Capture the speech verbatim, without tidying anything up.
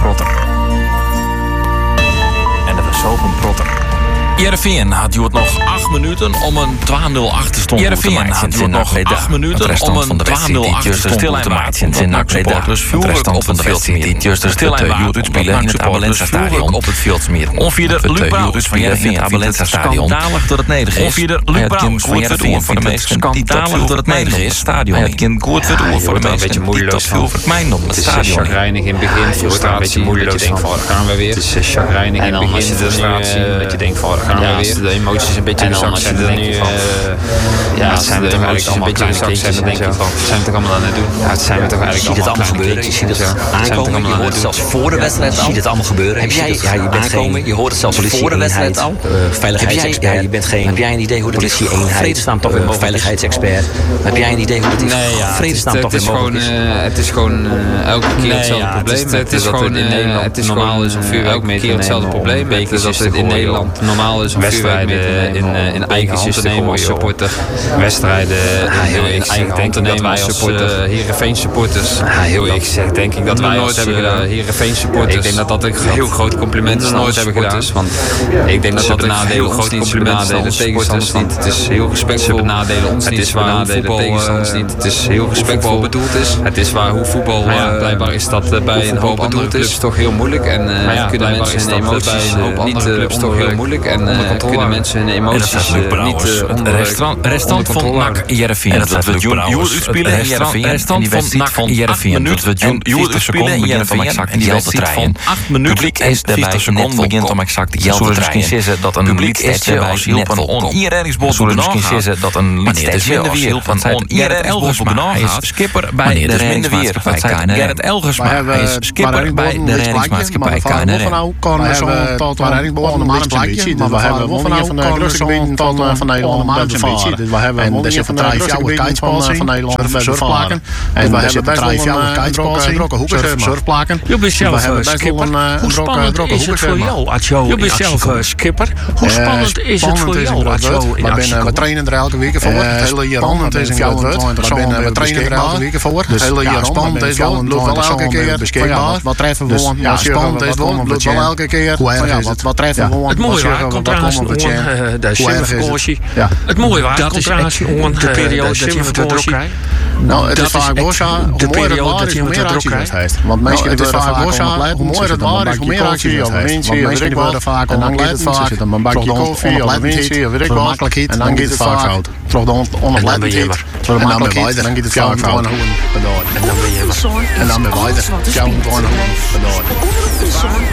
protter. En dat was zoveel protter. Heerenveen had duurt nog acht minuten om een twee nul achterstand te maken. Heerenveen had duurt nog acht minuten om een twee nul achterstand te maken. En NAC supporters vuurwerk op het veld smeren. De stilheid uitspelen in het Abelensa stadion op het veld smeren. Onvierde Luc Brouwers van Heerenveen in het Abelensa stadion. Schandalig dat het nederig is. Onvierde Luc Brouwers van Heerenveen voor de meesten. Schandalig dat het nederig is. Stadion. Het kind goed voor de voor de meesten. Die tot veel verkmijnd op het stadion. Het is chagrijnig in het begin. Frustratie. Een beetje moeilijk. Dat je denkt van, gaan we weer. Het is chagrijnig in het begin. Frustratie. Dat je denkt van, gaan we weer. De emoties een beetje in de zak zijn, dan denk je van... Ja, zijn we toch eigenlijk allemaal kleine kindjes en denk je van... Zijn we toch allemaal aan het doen? Ja, het zijn we toch eigenlijk allemaal kleine gebeuren. Je ziet het aankomen, je hoort het zelfs voor de wedstrijd al. Je ziet het allemaal gebeuren. Heb jij, ja, je bent geen... Je hoort het zelfs voor de wedstrijd al. Veiligheidsexpert. Ja, je bent geen... Heb jij een idee hoe dat is? Politie-eenheid. Veiligheidsexpert. Heb jij een idee hoe dat is? Vredesnaam toch weer mogelijk is? Het is gewoon elke keer hetzelfde probleem. Het is gewoon in Nederland normaal is om vuurwerk mee te nemen. Hetzelfde probleem. Dat het in Nederland normaal is om wedstrijden in, uh, in eigen hand te nemen als supporter. Wedstrijden in, in eigen hand te nemen als supporter. Heerenveen supporters. Ja, heel eerlijk gezegd denk ik dat wij nooit hebben gedaan. Heerenveen supporters. Ik denk dat dat een heel groot compliment is. Nooit hebben gedaan. Want ik denk dat dat een heel groot compliment is aan de tegenstanders niet. Het is heel respectvol. Ze benadelen ons niet. Ze benadelen tegenstanders niet. Het is heel respectvol bedoeld is. Het is waar hoe voetbal blijkbaar is dat bij een hoop andere clubs toch heel moeilijk. En kunnen mensen hun emoties niet onder heel moeilijk. En kunnen mensen hun emoties niet onder restant van NAC Heerenveen. En dat we Joel spelen in Heerenveen. Restant van NAC Heerenveen. Dat we Joel spelen in Heerenveen. En die wedstrijd van acht minuten en vijftig seconden begint om exact geld te draaien. Dat een lidstadje als hielp van on-Iereringsbos doen zeggen dat een lidstadje als hielp van Gerrit Elgersma. Hij is skipper bij de reddingsmaatschappij K N R M. Gerrit Elgersma is skipper bij de reddingsmaatschappij K N R M. We hebben tot een reddingsboot een ambitie. We hebben wel vanaf van de gebieden van van Nederland een ambitie. Dus we hebben deze vertrouwen kijkspalsen van Nederland surfplaken. En we hebben best wel een kijkspalsen, surfplaken. Je bent zelf skipper. Hoe spannend is het voor jou als jou Je bent zelf skipper. Hoe spannend is het voor jou als jou in actie We trainen er elke week voor. Het hele jaar rond. Het is een groot woord. We trainen er elke week voor. Het hele jaar rond. Het is wel elke keer beschikbaar. Wat treffen we gewoon? Ja, spannend is wel. Het wel elke keer. Wat treffen we gewoon? Het mooie waar contractie de simmervakantie. Het mooie waar contractie om de periode dat je vakantie. Nou, het is vaak Bosja, hoe mooi het waar is, hoe meer actie het heeft. Want mensen het is vaak Bosja, hoe mooi het waar is, hoe meer actie het heeft. Want mensen worden vaak onoplettend, ze zitten een bakje koffie, onoplettendheid, weet ik wat, makkelijkheid, en dan gaat het vaak fout. Terug de onoplettendheid, terug de makkelijkheid, en dan gaat het vaak fout. En dan ben je maar. En dan ben je maar. Ja, moet gewoon een bedoel.